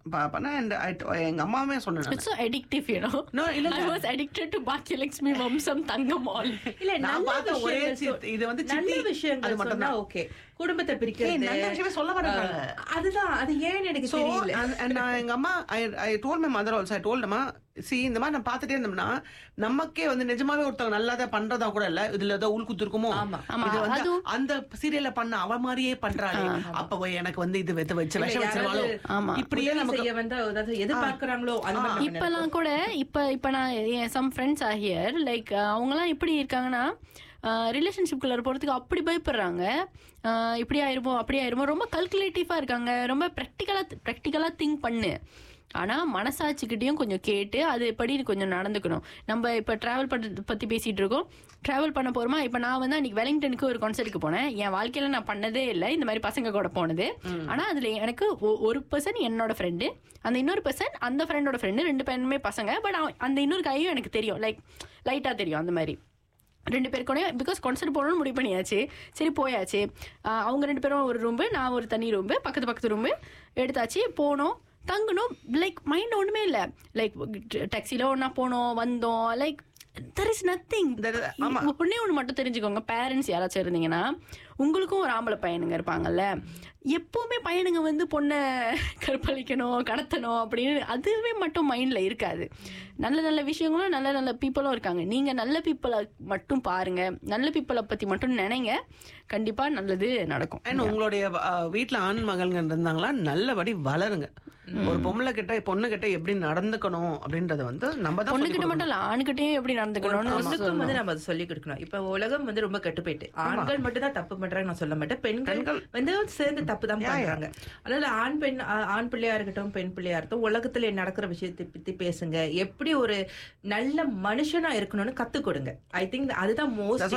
பண்ண. எங்க அம்மாவே சொன்னேன். It's so addictive, you know. No, இல்ல. I was addicted to Bhagyalakshmi Vamsam Thangam all. இல்ல நான் பார்த்த ஒரே இது வந்து நல்ல சித்தி, விஷயங்கள் அது மட்டும் சொன்னா தான். ஓகே. குடும்பத்தை பிரிக்கிறது நல்ல விஷயமே சொல்ல மாட்டாங்க. அதுதான், அது ஏன்னு எனக்கு So, தெரியல. and நான் எங்க அம்மா I told my mother also, I told them, see இந்த மாதிரி நான் பார்த்துட்டே இருந்தோம்னா நமக்கே வந்து நிஜமாவே ஒருத்தவங்க நல்லாத பண்றதா கூட இல்ல, இதுல ஏதோ உள்குத்து இருக்குமோ, இது வந்து அந்த சீரியல்ல பண்ண அவ மாதிரியே பண்றாளே, அப்ப எனக்கு வந்து இது வச்சு விஷம் வச்சிருவாளோ, இப்படியே நமக்கு வந்து அதாவது எதிர்பார்க்கறாங்களோ அந்த மாதிரி. இப்பெல்லாம் கூட இப்ப நான் some friends are here, like அவங்கலாம் எப்படி இருக்காங்கன்னா ரிலேஷன்ஷிப்குள்ள போறதுக்கு அப்படி பயப்படுறாங்க. இப்படி ஆயிருமோ அப்படி ஆயிருமோ, ரொம்ப கல்குலேட்டிவா இருக்காங்க, ரொம்ப ப்ராக்டிக்கலா திங்க் பண்ணு. ஆனா மனசாட்சிக்கிட்டையும் கொஞ்சம் கேட்டு அது எப்படி கொஞ்சம் நடந்துக்கணும். நம்ம இப்ப டிராவல் பத்தி பேசிட்டு இருக்கோம். டிராவல் பண்ண போறோமா, இப்ப நான் வந்து அன்னைக்கு வெலிங்டனுக்கு ஒரு கான்சர்ட்டுக்கு போனேன். என் வாழ்க்கையில நான் பண்ணதே இல்லை இந்த மாதிரி பசங்க கூட போனது. ஆனா அதுல எனக்கு ஒரு பர்சன் என்னோட ஃப்ரெண்டு, அந்த இன்னொரு பர்சன் அந்த ஃப்ரெண்டோட ஃப்ரெண்டு, 2 பேருமே பசங்க. பட் அந்த இன்னொரு கையும் எனக்கு தெரியும், லைட்டா தெரியும். அந்த மாதிரி 2 பேருக்கூட பிகாஸ் கான்சர்ட் போகணும்னு முடிவு பண்ணியாச்சு. சரி போயாச்சு. அவங்க 2 பேரும் ஒரு ரூம்பு, நான் ஒரு தனி ரூம்பு, பக்கத்து ரூம்பு எடுத்தாச்சு. போனோம், தங்கணும். லைக் மைண்ட் ஒண்ணுமே இல்லை. லைக் டாக்ஸில ஒன்னா போனோம், வந்தோம். Like there is nothing. ஒன்னே ஒண்ணு மட்டும் தெரிஞ்சுக்கோங்க, பேரண்ட்ஸ் யாராச்சும் இருந்தீங்கன்னா உங்களுக்கும் ஒரு ஆம்பளை பையனுங்க இருப்பாங்கல்ல, எப்பவுமே பையனுங்க வந்து பொண்ணை கற்பழிக்கணும், கடத்தணும் அப்படின்னு அதுவே மட்டும் மைண்ட்ல இருக்காது. நல்ல நல்ல விஷயங்களும் நல்ல நல்ல பீப்புளும் இருக்காங்க. நீங்க நல்ல பீப்புளை மட்டும் பாருங்க, நல்ல பீப்புளை பத்தி மட்டும் நினைங்க, கண்டிப்பா நல்லது நடக்கும். உங்களுடைய வீட்டுல ஆண் மகள்கள் இருந்தாங்களா, நல்லபடி வளருங்க. ஒரு பொண்ணு கிட்ட எப்படி நடந்துக்கணும் அப்படின்றத வந்து நம்ம தான் பொண்ணு கிட்ட மட்டும் இல்ல, ஆண்கிட்டயும் எப்படி நடந்துக்கணும்னு வந்து நம்ம சொல்லி கொடுக்கணும். இப்ப உலகம் வந்து ரொம்ப கெட்டு போயிட்டு, ஆண்கள் மட்டும் தான் தப்பு பண்றாங்க நான் சொல்ல மாட்டேன், பெண்கள் வந்து சேர்ந்து தப்பு தான் பண்றாங்க. அதனால ஆண் பிள்ளையா இருக்கட்டும் பெண் பிள்ளையா இருக்கட்டும், உலகத்துல நடக்கிற விஷயத்தை பத்தி பேசுங்க, எப்படி ஒரு நல்ல மனுஷனா இருக்கணும்னு கத்து கொடுங்க. ஐ திங்க் அதுதான் மோஸ்ட்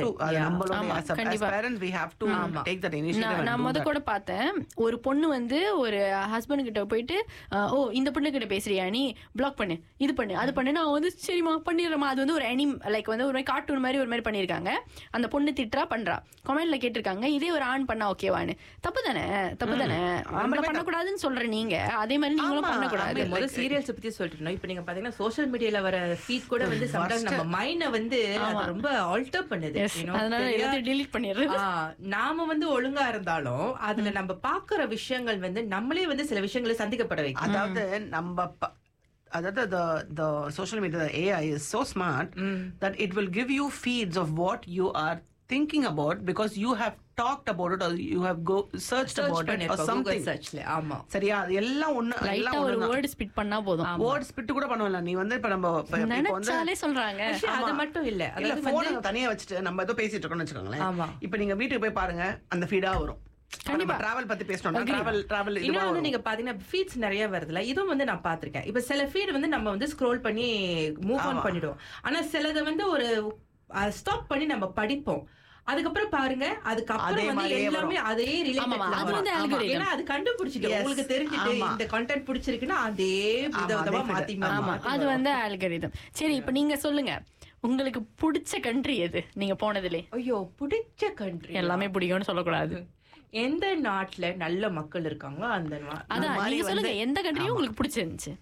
நான் முத கூட பார்த்தேன், ஒரு பொண்ணு வந்து ஒரு ஹஸ்பண்ட் கிட்ட போயிட்டு, ஓ இந்த பொண்ணு கிட்ட பேசுறியா நீ, பிளாக் பண்ணு, இது பண்ணு, அது பண்ணு. நான் வந்து சரிமா பண்ணிடுறமா. அது வந்து ஒரு லைக் வந்து ஒரு கார்ட்டூன் மாதிரி ஒரு மாதிரி பண்ணிருக்காங்க. அந்த பொண்ணு திட்டுறா பண்றா, கமெண்ட்ல கேட்டிருக்காங்க, இதே ஒரு ஆண் பண்ணா ஓகேவான்னு. தப்பு தானே ஆம்பளை பண்ணக்கூடாதுன்னு சொல்ற நீங்க, அதே மாதிரி நீங்களும் பண்ணக்கூடாது. முதல்ல சீரியல்ஸ் பத்தி சொல்லிட்டு இப்ப நீங்க பாத்தீங்கன்னா சோசியல் மீடியால வர ஃபீட் கூட வந்து சம்டைம்ஸ் நம்ம மைண்ட வந்து ரொம்ப ஆல்டர் பண்ணுது. அதனால எல்லாத்தையும் டெலீட் பண்ணிடுறது. நாம வந்து ஒழுங்கா இருந்தாலும் அதுல நம்ம பாக்குற விஷயங்கள் வந்து நம்மளே வந்து சில விஷயங்களை சந்திக்கப்பட வைக்கும். அதாவது the social media, the AI is so smart that it will give you feeds of what you are thinking about because you have talked about it or you have searched about it or something. ஆமா சரியா, எல்லாம் லைட்டா ஒரு word split பண்ணா போதும். Word split கூட பண்ணல. நீ வந்து இப்ப நம்ம நினைச்சாலே சொல்றாங்க. அது மட்டும் இல்ல, அதாவது போனை தனியா வச்சுட்டு நம்ம ஏதோ பேசிட்டு இருக்கோம்னு வச்சுக்கோங்களேன். இப்ப நீங்க வீட்டுக்கு போய் பாருங்க, அந்த ஃபீடா வரும். கண்டிப்பா டிராவல் பத்தி பேசணும். டிராவல் இன்னொன்னு நீங்க பாத்தீங்கன்னா ஃபீட்ஸ் நிறைய வருதுல, இதுவும் வந்து நான் பாத்திருக்கேன். இப்ப சில ஃபீட் வந்து நம்ம வந்து ஸ்க்ரோல் பண்ணி மூவ் ஆன் பண்ணிடுவோம். ஆனா சிலதை வந்து ஒரு ஸ்டாப் பண்ணி நம்ம படிப்போம். அதுக்கப்புறம் பாருங்க, அதுக்கப்புறம் வந்து எல்லாமே அதே ரிலேட்டட், ஏன்னா அது கண்டுபிடிச்சிட்டு உங்களுக்கு தெரிஞ்சுட்டு இந்த கண்டென்ட் பிடிச்சிருக்குன்னா அதே விதமா மாத்தி அது வந்து அல்காரிதம். சரி, இப்ப நீங்க சொல்லுங்க, உங்களுக்கு பிடிச்ச கண்ட்ரி எது நீங்க போனதுலே? ஐயோ, பிடிச்ச கண்ட்ரி எல்லாமே பிடிக்கும்னு சொல்லக்கூடாது. எந்த நாட்டுல நல்ல மக்கள் இருக்காங்களோ அந்த அதான் நீங்க சொல்லுங்க, எந்த கண்ட்ரியும் உங்களுக்கு பிடிச்சிருந்துச்சு?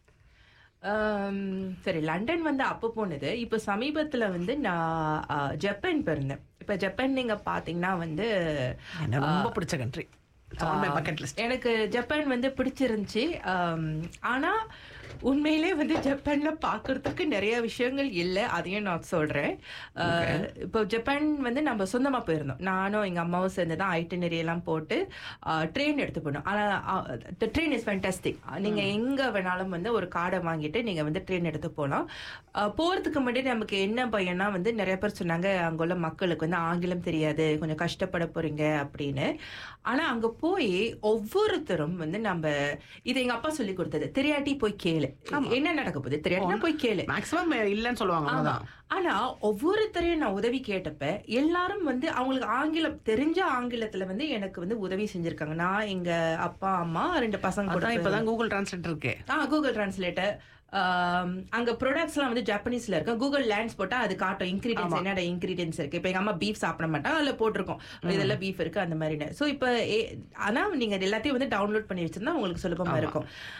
சரி, லண்டன் வந்து அப்ப போனது. இப்ப சமீபத்துல வந்து நான் ஜப்பான் போயிருந்தேன். இப்ப ஜப்பான் நீங்க பாத்தீங்கன்னா வந்து ரொம்ப பிடிச்ச கண்ட்ரி. எனக்கு ஜப்பான் வந்து பிடிச்சிருந்துச்சு. ஆனா உண்மையிலே வந்து ஜப்பான்ல பாக்குறதுக்கு நிறைய விஷயங்கள் இல்லை, அதையும் நான் சொல்றேன். இப்போ ஜப்பான் வந்து நம்ம சொந்தமா போயிருந்தோம், நானும் எங்க அம்மாவும் சேர்ந்துதான் ஐட்டினரி எல்லாம் போட்டு ட்ரெயின் எடுத்து போனோம். ஆனா ட்ரெயின் இஸ் ஃபேண்டாஸ்டிக். நீங்க எங்க வேணாலும் வந்து ஒரு கார்டை வாங்கிட்டு நீங்க வந்து ட்ரெயின் எடுத்து போகலாம். போறதுக்கு முன்னாடி நமக்கு என்ன பையனா வந்து நிறைய பேர் சொன்னாங்க, அங்குள்ள மக்களுக்கு வந்து ஆங்கிலம் தெரியாது, கொஞ்சம் கஷ்டப்பட போறீங்க அப்படின்னு. ஆனா அங்க போய் ஒவ்வொருத்தரும் வந்து நம்ம இது எங்க அப்பா சொல்லி கொடுத்தது, தெரியாட்டி போய் கேளு, என்ன நடக்க போகுது தெரியாட்டினா போய் கேளு, மேக்ஸிமம் இல்லன்னு சொல்லுவாங்க. ஆனா ஒவ்வொருத்தரையும் நான் உதவி கேட்டப்ப எல்லாரும் வந்து அவங்களுக்கு ஆங்கிலம் தெரிஞ்ச ஆங்கிலத்துல வந்து எனக்கு வந்து உதவி செஞ்சிருக்காங்க. நான் எங்க அப்பா அம்மா 2 பசங்க கூட இப்பதான் கூகுள் டிரான்ஸ்லேட்டர் இருக்கு. Google translator. அங்க ப்ராடக்ட்ஸ் எல்லாம் வந்து ஜப்பானீஸ்ல இருக்கு. கூகுள் லேண்ட்ஸ் போட்டா அது காட்டும் இன்கிரீடியன்ஸ், என்னடா இன்கிரீடியன்ஸ் இருக்கு. இப்ப எங்க அம்மா பீஃப் சாப்பிட மாட்டாங்க, அதுல போட்டிருக்கோம் இதெல்லாம் பீஃப் இருக்கு அந்த மாதிரி. சோ இப்ப ஆனா நீங்க எல்லாத்தையும் வந்து டவுன்லோட் பண்ணி வச்சிருந்தா உங்களுக்கு சுலபமா இருக்கும்.